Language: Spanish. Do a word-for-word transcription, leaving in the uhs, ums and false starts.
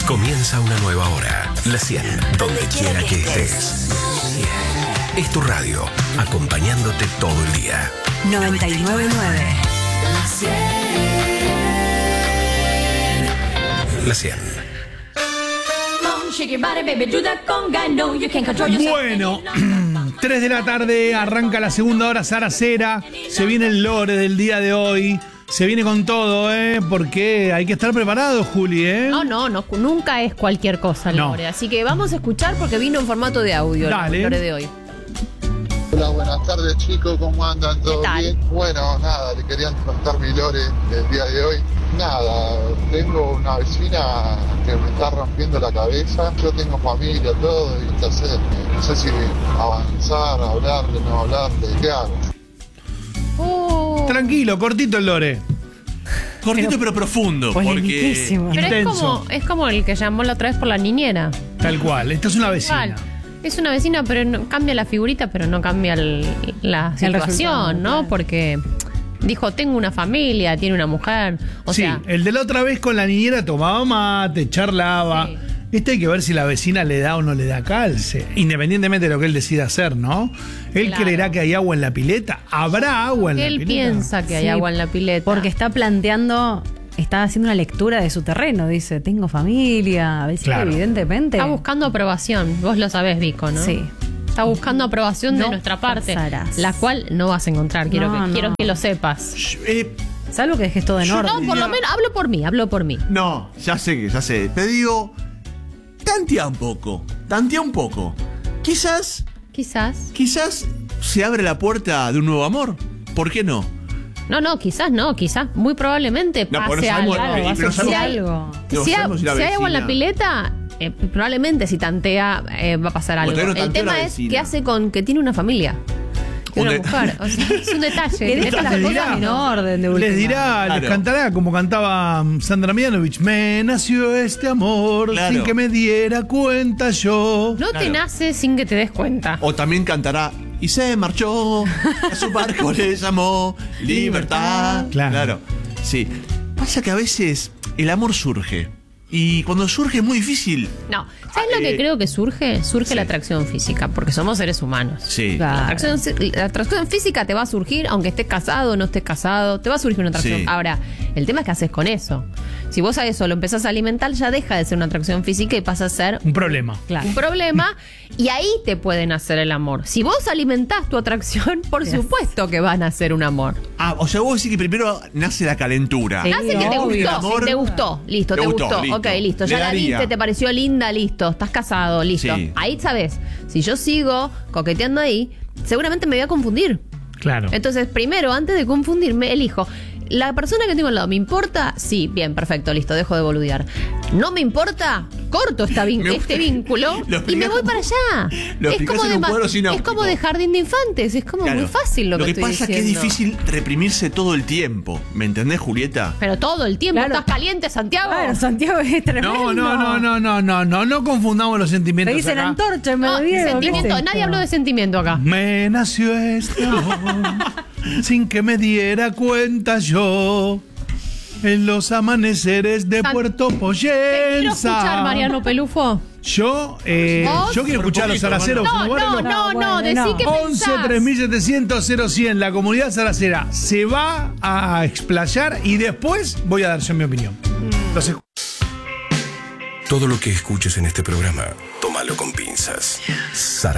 Comienza una nueva hora. La cien, donde quiera que estés. Es tu radio, acompañándote todo el día. noventa y nueve punto nueve. La cien. Bueno, tres de la tarde, arranca la segunda hora zaracera. Se viene el lore del día de hoy. Se viene con todo, ¿eh? Porque hay que estar preparado, Juli, ¿eh? No, no, no, nunca es cualquier cosa el No. lore. Así que vamos a escuchar porque vino en formato de audio Dale. el lore de hoy. Hola, buenas tardes chicos, ¿cómo andan? ¿Todo ¿Qué tal? bien? Bueno, nada, le querían contar mi lore del día de hoy. Nada, tengo una vecina que me está rompiendo la cabeza. Yo tengo familia, todo, y entonces no sé si avanzar, hablarle, no hablarle, ¿qué hago? Oh. Tranquilo, cortito el lore. Cortito pero, pero profundo, porque Polemiquísimo. Pero es Intenso. como, es como el que llamó la otra vez por la niñera. Tal cual, esta es una Igual. vecina. Es una vecina, pero no, cambia la figurita, pero no cambia el- la situación, resultado, ¿no? claro. Porque dijo, tengo una familia, tiene una mujer. O Sí, sea, el de la otra vez con la niñera tomaba mate, charlaba. Sí. Este hay que ver si la vecina le da o no le da calce, independientemente de lo que él decida hacer, ¿no? Él Claro. creerá que hay agua en la pileta. ¿Habrá agua en la él pileta? piensa que hay Sí, agua en la pileta. Porque está planteando, está haciendo una lectura de su terreno. Dice, tengo familia. A ver si Claro. evidentemente. Está buscando aprobación. Vos lo sabés, Vico, ¿no? Sí. Está buscando aprobación de No nuestra parte. pasarás. La cual no vas a encontrar. Quiero, No, que, no. quiero que lo sepas. Shh, eh, Salvo que dejes todo en Yo orden. No, por lo menos hablo por mí, hablo por mí. no, ya sé que, ya sé. Te digo, tantea un poco, tantea un poco. Quizás, Quizás. quizás se abre la puerta de un nuevo amor. ¿Por qué no? No, no, quizás no, quizás. Muy probablemente No, pase porque no algo. sabemos- Claro, y- va a pero surgir si hay- algo. No si, hay, sabemos si la si hay agua en la vecina- pileta, eh, probablemente si tantea eh, va a pasar algo. todavía no El tanteó tema la es vecina. qué hace con que tiene una familia. Que Un una de- mujer. O sea, es un detalle. Que tenés deje que las hacer cosas cosas en orden de última. Les dirá, les Claro. cantará como cantaba mm, Sandra Mianovich. Me nació este amor Claro. sin que me diera cuenta yo. No te Claro. nace sin que te des cuenta. O también cantará y se marchó, a su barco le llamó libertad. Claro. Sí. Pasa que a veces el amor surge. Y cuando surge es muy difícil. No, ¿sabes lo Eh, que creo que surge? Surge sí. la atracción física, porque somos seres humanos. Sí. Claro. La atracción, la atracción física te va a surgir, aunque estés casado o no estés casado, te va a surgir una atracción. Sí. Ahora, el tema es qué haces con eso. Si vos a eso lo empezás a alimentar, ya deja de ser una atracción física y pasa a ser Un problema. Claro. un problema, y ahí te pueden hacer el amor. Si vos alimentás tu atracción, por Yes. supuesto que van a hacer un amor. Ah, o sea, vos decís que primero nace la calentura. Sí. Hace que te obvio. gustó, Amor. te gustó, listo, Te te, gustó, gustó, listo. ok, listo, ya Le la daría. viste, te pareció linda, listo, estás casado, listo. Sí. Ahí sabes, si yo sigo coqueteando ahí, seguramente me voy a confundir. Claro. Entonces, primero, antes de confundirme, elijo. ¿La persona que tengo al lado me importa? Sí, bien, perfecto, listo, dejo de boludear. ¿No me importa? Corto esta vin- Me gusta- este vínculo Lo y me explicás voy como- para allá. lo es explicás como, en de un ma- cuadro es sináptico. como de jardín de infantes, es como Claro. muy fácil lo, que, estoy pasa diciendo. que es difícil reprimirse todo el tiempo. ¿Me entendés, Julieta? Pero todo el tiempo, Claro. ¿estás caliente, Santiago? Bueno, Santiago es tremendo. No, no, no, no, no, no, no, no confundamos los Me sentimientos dice la acá. antorcha, me No, Diego, ¿qué sentimiento, es nadie esto? habló de sentimiento acá. Me nació este amor sin que me diera cuenta yo. En los amaneceres de San- Puerto Te quiero escuchar, Poyenza. Mariano Pelufo. Yo, eh, ¿Vos? yo quiero escuchar a los Por un poquito, zaraceros. No, si vale, no, lo- no, bueno, no, decí no. que once pensás. tres mil setecientos cero cien, la comunidad zaracera se va a explayar y después voy a dar yo mi opinión. Los escu- Todo lo que escuches en este programa, tómalo con pinzas. Zaragoza.